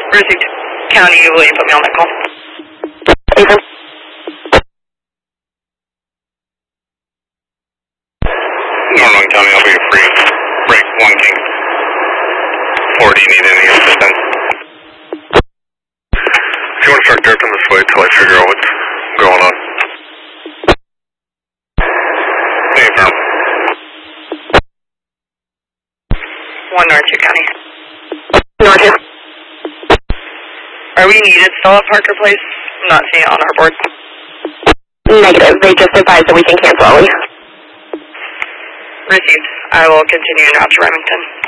Received. County, will you put me on that call? Affirm. Northern County, I'll be free. Break 1 King. 4, do you need any assistance? If you want to start drifting this way until I figure out what's going on. Affirm. 1 North 2 County. North 2. Are we needed still at Parker Place? I'm not seeing it on our board. Negative. They just advised that we can cancel early. Received. I will continue en route to Remington.